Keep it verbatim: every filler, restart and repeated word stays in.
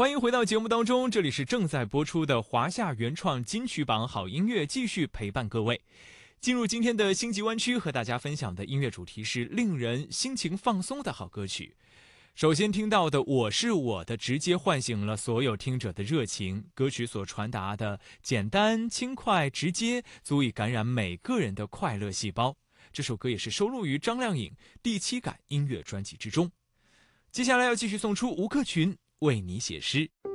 欢迎回到节目当中，这里是正在播出的华夏原创金曲榜好音乐，继续陪伴各位。进入今天的星级湾区，和大家分享的音乐主题是令人心情放松的好歌曲。首先听到的《我是我的》直接唤醒了所有听者的热情，歌曲所传达的简单、轻快、直接，足以感染每个人的快乐细胞。这首歌也是收录于张靓颖《第七感》音乐专辑之中。接下来要继续送出吴克群为你写诗。